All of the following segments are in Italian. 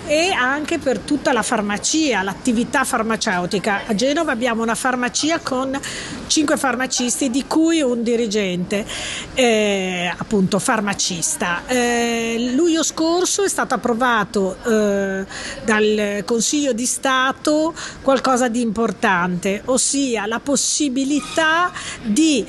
e anche per tutta la farmacia, l'attività farmaceutica. A Genova abbiamo una farmacia con 5 farmacisti, di cui un dirigente, appunto farmacista. Luglio scorso è stato approvato dal Consiglio di Stato qualcosa di importante, ossia la possibilità di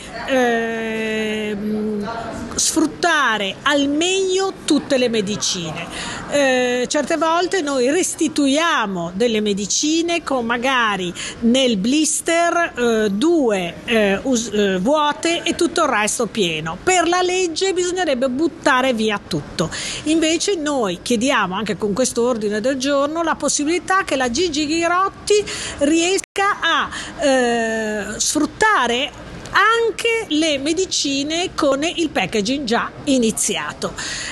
sfruttare al meglio tutte le medicine. Certe volte noi restituiamo delle medicine con magari nel blister 2 vuote e tutto il resto pieno. Per la legge bisognerebbe buttare via tutto. Invece noi chiediamo anche con questo ordine del giorno la possibilità che la Gigi Ghirotti riesca a sfruttare anche le medicine con il packaging già iniziato.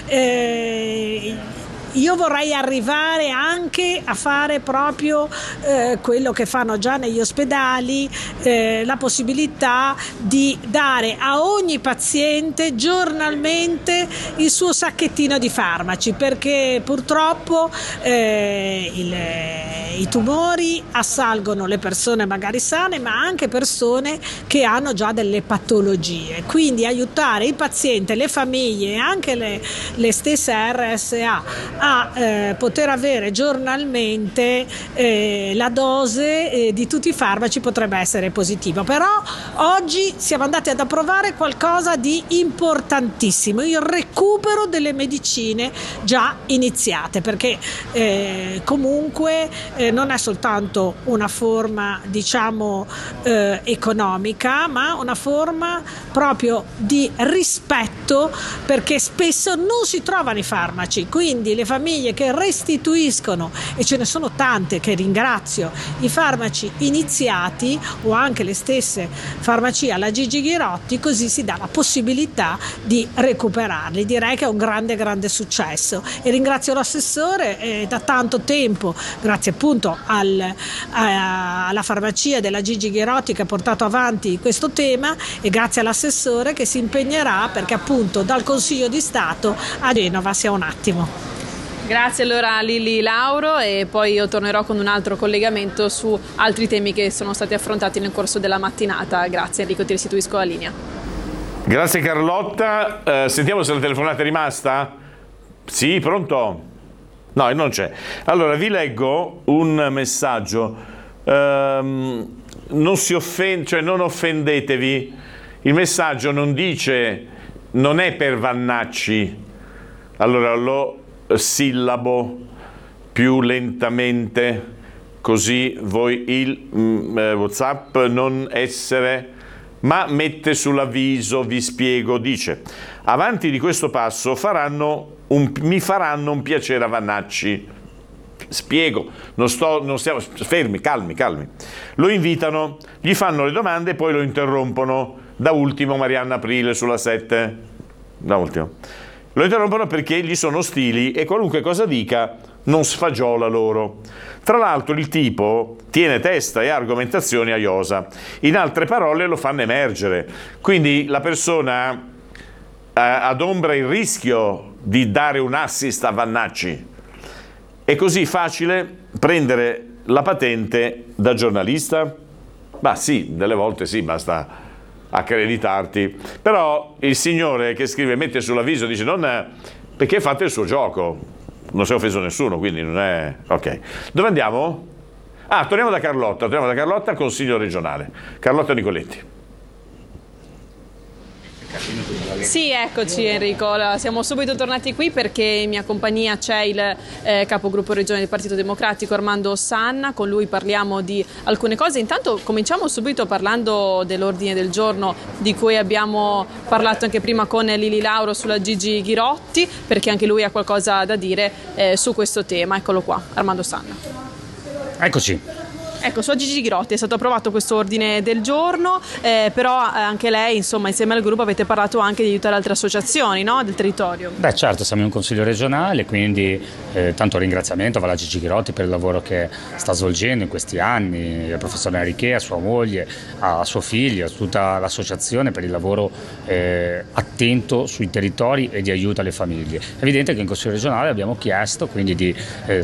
Io vorrei arrivare anche a fare proprio quello che fanno già negli ospedali, la possibilità di dare a ogni paziente giornalmente il suo sacchettino di farmaci, perché purtroppo i tumori assalgono le persone magari sane, ma anche persone che hanno già delle patologie. Quindi aiutare il paziente, le famiglie e anche le stesse RSA a poter avere giornalmente la dose di tutti i farmaci potrebbe essere positivo. Però oggi siamo andati ad approvare qualcosa di importantissimo, il recupero delle medicine già iniziate, perché comunque non è soltanto una forma, diciamo, economica, ma una forma proprio di rispetto, perché spesso non si trovano i farmaci, quindi le famiglie che restituiscono, e ce ne sono tante che ringrazio, i farmaci iniziati o anche le stesse farmacie alla Gigi Ghirotti, così si dà la possibilità di recuperarli. Direi che è un grande successo e ringrazio l'assessore, da tanto tempo, grazie appunto alla farmacia della Gigi Ghirotti che ha portato avanti questo tema, e grazie all'assessore che si impegnerà perché appunto dal Consiglio di Stato a Genova sia un attimo. Grazie allora a Lili Lauro, e poi io tornerò con un altro collegamento su altri temi che sono stati affrontati nel corso della mattinata. Grazie Enrico, ti restituisco la linea. Grazie Carlotta, sentiamo se la telefonata è rimasta. Sì, pronto? No, non c'è. Allora vi leggo un messaggio, non offendetevi, il messaggio non dice, non è per Vannacci, allora lo sillabo più lentamente, così voi il WhatsApp non essere, ma mette sull'avviso, vi spiego, dice: avanti di questo passo mi faranno un piacere a Vannacci. Spiego, non stiamo fermi, calmi. Lo invitano, gli fanno le domande e poi lo interrompono. Da ultimo Marianna Aprile sulla 7. Da ultimo. Lo interrompono perché gli sono ostili e qualunque cosa dica non sfagiola loro. Tra l'altro il tipo tiene testa e argomentazioni a iosa. In altre parole lo fanno emergere. Quindi la persona adombra il rischio di dare un assist a Vannacci. È così facile prendere la patente da giornalista? Ma sì, delle volte sì, basta accreditarti. Però il signore che scrive, mette sull'avviso, dice perché fate il suo gioco, non si è offeso nessuno, quindi non è ok. Dove andiamo? Torniamo da Carlotta, Consiglio regionale. Carlotta Nicoletti. Sì, eccoci Enrico, siamo subito tornati qui perché in mia compagnia c'è il capogruppo regionale del Partito Democratico Armando Sanna, con lui parliamo di alcune cose. Intanto cominciamo subito parlando dell'ordine del giorno di cui abbiamo parlato anche prima con Lili Lauro sulla Gigi Ghirotti, perché anche lui ha qualcosa da dire su questo tema. Eccolo qua, Armando Sanna. Eccoci. Ecco, su Gigi Ghirotti è stato approvato questo ordine del giorno, però anche lei, insomma, insieme al gruppo avete parlato anche di aiutare altre associazioni, no, del territorio. Beh, certo, siamo in un consiglio regionale, quindi tanto ringraziamento va alla Gigi Ghirotti per il lavoro che sta svolgendo in questi anni, al professor Enrique, a sua moglie, a suo figlio, a tutta l'associazione per il lavoro attento sui territori e di aiuto alle famiglie. È evidente che in consiglio regionale abbiamo chiesto quindi di